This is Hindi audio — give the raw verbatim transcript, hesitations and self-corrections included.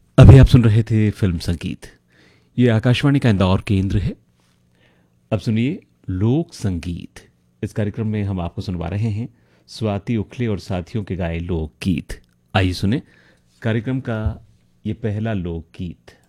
अभी आप सुन रहे थे फिल्म संगीत। ये आकाशवाणी का इंदौर केंद्र है। अब सुनिए लोक संगीत। इस कार्यक्रम में हम आपको सुनवा रहे हैं स्वाति उखले और साथियों के गाए लोक गीत। आइए सुने कार्यक्रम का ये पहला लोक गीत।